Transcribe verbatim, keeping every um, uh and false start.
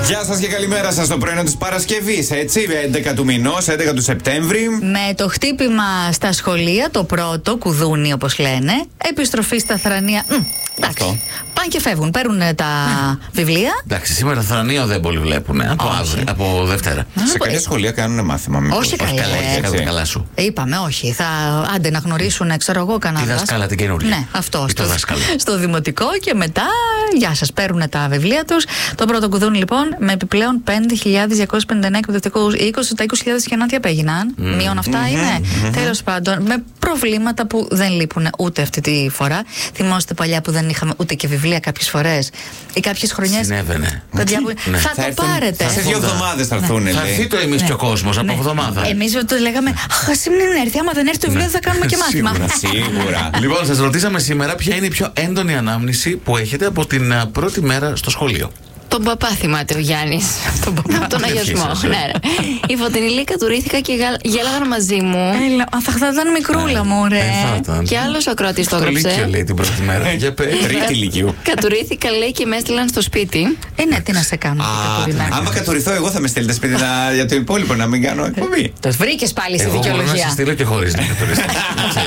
Γεια σας και καλημέρα σας στο πρωινό της Παρασκευής, έτσι, έντεκα του μηνός, έντεκα του Σεπτέμβρη. Με το χτύπημα στα σχολεία, το πρώτο, κουδούνι όπως λένε, επιστροφή στα θρανία. Μ, εντάξει. Πάνε και φεύγουν, παίρνουν τα βιβλία. Εντάξει, σήμερα θρανείο δεν πολύ βλέπουν. Από, αύριο, από Δευτέρα. Σε κάποια σχολεία κάνουν μάθημα. Μήπως. Όχι καλά. Καλά, καλά σου. Είπαμε, όχι. Θα άντε να γνωρίσουν, ξέρω εγώ, κανένα. Τη δασκάλα την καινούργια. Ναι, αυτό. Στο, στο δημοτικό και μετά, γεια σας, παίρνουν τα βιβλία τους. Το πρώτο κουδούνι λοιπόν με επιπλέον πέντε χιλιάδες διακόσιους πενήντα εννέα εκπαιδευτικούς, είκοσι τα είκοσι χιλιάδες γεννάτια απέγιναν. Mm. Μείον αυτά mm-hmm. είναι. Mm-hmm. Τέλος πάντων, με προβλήματα που δεν λείπουν ούτε αυτή τη φορά. Θυμόστε παλιά που δεν είχαμε ούτε και βιβλία κάποιες φορές ή κάποιες χρονιές. Συνέβαινε. Παιδιά που... ναι. Θα, θα το έρθουν, πάρετε. Σε δύο εβδομάδες θα έρθουν. Ναι. Θα έρθει το εμείς και ο κόσμος από εβδομάδα. Εμείς το λέγαμε, αχ, σήμερα δεν έρθει. Άμα δεν έρθει το βιβλίο, θα κάνουμε και μάθημα. Σίγουρα. Λοιπόν, σας ρωτήσαμε σήμερα ποια είναι η πιο έντονη ανάμνηση που έχετε από την πρώτη μέρα στο σχολείο. Τον παπά θυμάται ο Γιάννης. Τον παπά. Τον αγιασμό. Ναι. Η Φωτεινή κατουρήθηκα και γέλαγαν μαζί μου. Έλα, θα ήταν μικρούλα μου, ρε. Και άλλος ο ακροατής το έγραψε. Στο Λύκειο λέει την πρώτη μέρα. Για πες. Τρίτη Λυκείου. Κατουρήθηκα λέει και με έστειλαν στο σπίτι. Ε, ναι, τι να σε κάνω. Άμα κατουρηθώ, εγώ θα με στείλετε σπίτι για το υπόλοιπο να μην κάνω εκπομπή. Το βρήκες πάλι στη δικαιολογία. Εγώ μπορώ να σε στείλω και χωρίς να κατουρηθώ.